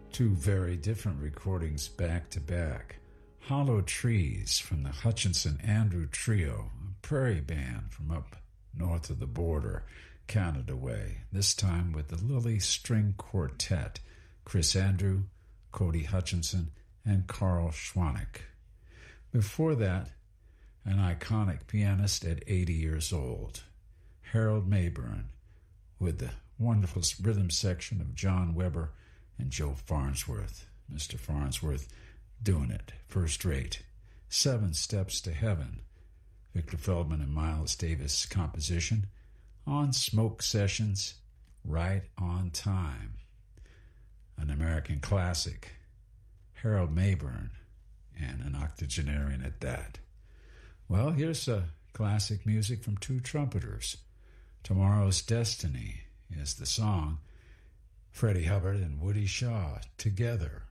Two very different recordings back to back. Hollow Trees from the Hutchinson Andrew Trio, a prairie band from up north of the border, Canada way, this time with the Lily String Quartet, Chris Andrew, Cody Hutchinson, and Carl Schwanek. Before that, an iconic pianist at 80 years old, Harold Mayburn, with the wonderful rhythm section of John Weber and Joe Farnsworth. Mr. Farnsworth doing it first rate. 7 Steps to Heaven, Victor Feldman and Miles Davis composition, on Smoke Sessions, Right on Time. An American classic, Harold Mayburn, and an octogenarian at that. Well, here's classic music from two trumpeters. Tomorrow's Destiny is the song. Freddie Hubbard and Woody Shaw together.